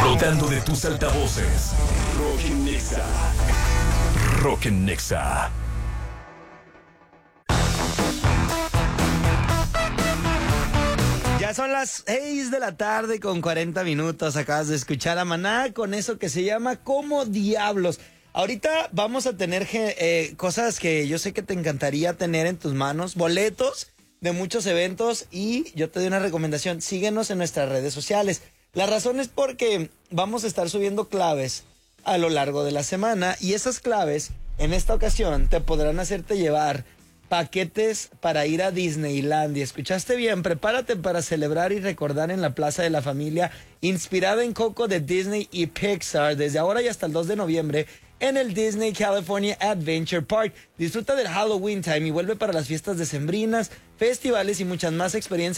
Brotando de tus altavoces. Rock en Nexa. Rock en Nexa. Ya son las 6 de la tarde con 40 minutos. Acabas de escuchar a Maná con eso que se llama Como Diablos. Ahorita vamos a tener cosas que yo sé que te encantaría tener en tus manos. Boletos de muchos eventos y yo te doy una recomendación. Síguenos en nuestras redes sociales. La razón es porque vamos a estar subiendo claves a lo largo de la semana y esas claves en esta ocasión te podrán hacerte llevar paquetes para ir a Disneylandia. ¿Escuchaste bien? Prepárate para celebrar y recordar en la Plaza de la Familia, inspirada en Coco de Disney y Pixar, desde ahora y hasta el 2 de noviembre en el Disney California Adventure Park. Disfruta del Halloween Time y vuelve para las fiestas decembrinas, festivales y muchas más experiencias